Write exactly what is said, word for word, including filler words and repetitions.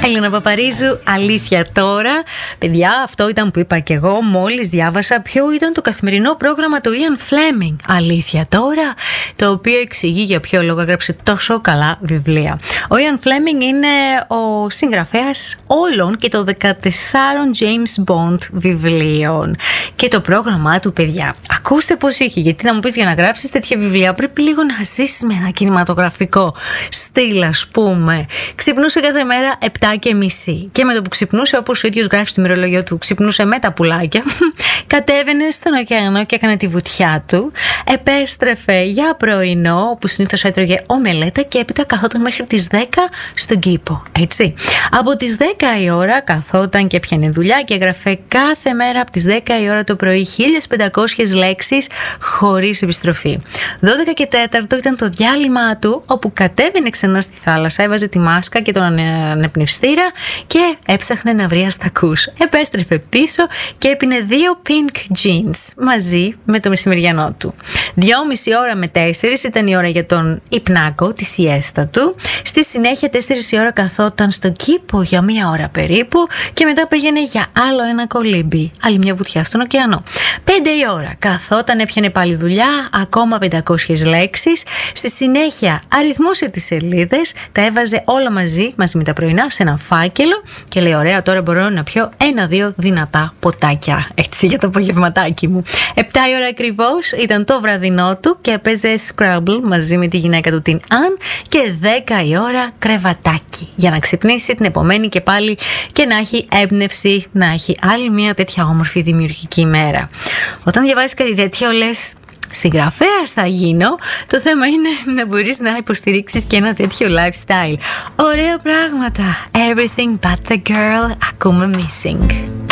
Έλληνα Παπαρίζου, αλήθεια τώρα. Παιδιά, αυτό ήταν που είπα και εγώ μόλις διάβασα ποιο ήταν το καθημερινό πρόγραμμα του Ian Fleming. Αλήθεια τώρα, το οποίο εξηγεί για ποιο λόγο έγραψε τόσο καλά βιβλία. Ο Ian Fleming είναι ο συγγραφέας όλων και των δεκατεσσάρων James Bond βιβλίων. Και το πρόγραμμά του, παιδιά, ακούστε πώς είχε. Γιατί θα μου πεις, για να γράψεις τέτοια βιβλία πρέπει λίγο να ζήσεις με ένα κινηματογραφικό στυλ, ας πούμε. Ξυπνούσε κάθε μέρα επτά και μισή. Και με το που ξυπνούσε, όπως ο ίδιος γράφει στη ημερολογία του, ξυπνούσε με τα πουλάκια, κατέβαινε στον ωκεανό και έκανε τη βουτιά του. Επέστρεφε για πρωινό, που συνήθως έτρωγε ομελέτα, και έπειτα καθόταν μέχρι τις δέκα στον κήπο. Έτσι. Από τις δέκα η ώρα καθόταν και έπιανε δουλειά και έγραφε κάθε μέρα από τις δέκα η ώρα το πρωί χίλιες πεντακόσιες λέξεις χωρίς επιστροφή. δώδεκα και τέσσερα ήταν το διάλειμμα του, όπου κατέβαινε ξανά στη θάλασσα, έβαζε τη μάσκα και τον ανεπνευστήρα και έψαχνε να βρει αστακούς. Επέστρεφε πίσω και έπινε δύο pink jeans μαζί με το μεσημεριανό του. Δυόμιση ώρα με τέσσερις ήταν η ώρα για τον υπνάκο, τη σιέστα του. Στη συνέχεια τέσσερις η ώρα καθόταν στον κήπο για μία ώρα περίπου και μετά πήγαινε για άλλο ένα κολύμπι, άλλη μια βουτιά στον ωκεανό. Πέντε η ώρα καθόταν, έπιανε πάλι δουλειά, ακόμα πεντακόσιες λέξεις. Στη συνέχεια αριθμούσε τις σελίδες, τα έβαζε όλα μαζί, μαζί με τα πρωινά, σε ένα φάκελο και λέει: ωραία, τώρα μπορώ να πιω ένα-δύο δυνατά ποτάκια, έτσι, για το απογευματάκι μου. Επτά η ώρα ακριβώς ήταν το βραδινό του και έπαιζε Scrabble μαζί με τη γυναίκα του, την Αν, και δέκα η ώρα κρεβατάκι, για να ξυπνήσει την επομένη και πάλι και να έχει έμπνευση να έχει άλλη μια τέτοια όμορφη δημιουργική ημέρα. Όταν διαβάζεις κάτι τέτοιο λες, συγγραφέας θα γίνω. Το θέμα είναι να μπορείς να υποστηρίξεις και ένα τέτοιο lifestyle. Ωραία πράγματα. Everything but the girl, ακούμε Missing.